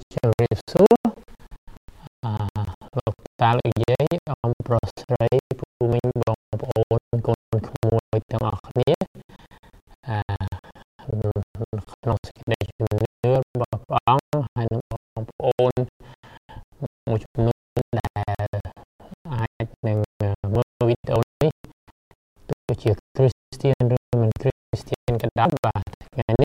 Chào Sueលោកតាលោកយាយអំប្រុសស្រីពូមីងបងប្អូនកូនក្មួយទាំងអស់គ្នាក្នុងសេចក្តីជំនឿរបស់ព្រះអង្គហើយនឹងបងប្អូនមួយចំនួនដែលអាចនឹងមើលវីដេអូនេះទោះជាគ្រីស្ទានឬមិនគ្រីស្ទានក៏ដោយបាទថ្ងៃ